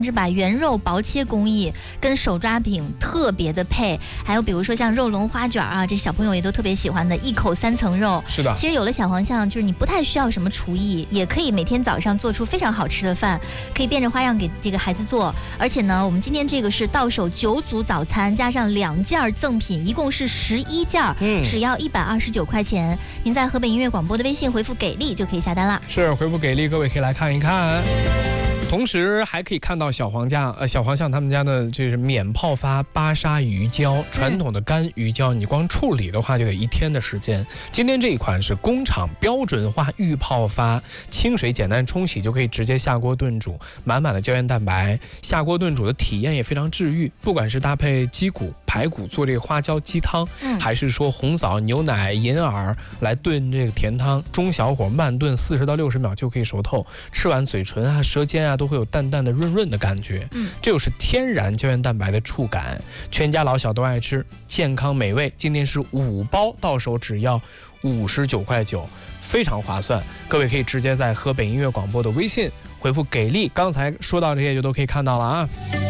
是把原肉薄切工艺跟手抓饼特别的配，还有比如说像肉龙花卷啊，这小朋友也都特别喜欢的，一口3层肉。 是的， 其实有了小黄象，就是你不太需要什么厨艺，也可以每天早上做出非常好吃的饭，可以变着花样给这个孩子做。而且呢，我们今天这个是到手9组早餐，加上2件赠品，一共是11件，只要129块钱。您在河北音乐广播的微信回复给力就可以下单啦。 是回复给力，各位可以来看一看。同时还可以看到小黄象他们家的这是免泡发巴沙鱼胶，传统的干鱼胶，你光处理的话就得1天的时间。今天这一款是工厂标准化预泡发，清水简单冲洗就可以直接下锅炖煮，满满的胶原蛋白，下锅炖煮的体验也非常治愈。不管是搭配鸡骨、排骨做这个花椒鸡汤，还是说红枣、牛奶、银耳来炖这个甜汤，中小火慢炖40到60秒就可以熟透，吃完嘴唇啊、舌尖啊都会有淡淡的润润的感觉。这就是天然胶原蛋白的触感，全家老小都爱吃，健康美味。今天是5包，到手只要59块9，非常划算。各位可以直接在河北音乐广播的微信回复给力，刚才说到这些就都可以看到了啊。